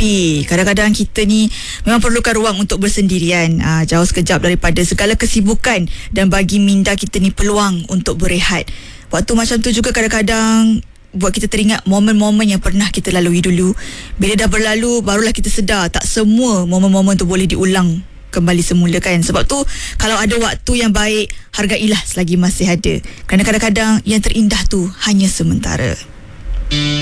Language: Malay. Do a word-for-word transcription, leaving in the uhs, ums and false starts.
Tapi kadang-kadang kita ni memang perlukan ruang untuk bersendirian, uh, jauh sekejap daripada segala kesibukan, dan bagi minda kita ni peluang untuk berehat. Waktu macam tu juga kadang-kadang buat kita teringat momen-momen yang pernah kita lalui dulu. Bila dah berlalu, barulah kita sedar tak semua momen-momen tu boleh diulang kembali semula kan. Sebab tu kalau ada waktu yang baik, hargailah selagi masih ada. Kerana kadang-kadang yang terindah tu hanya sementara.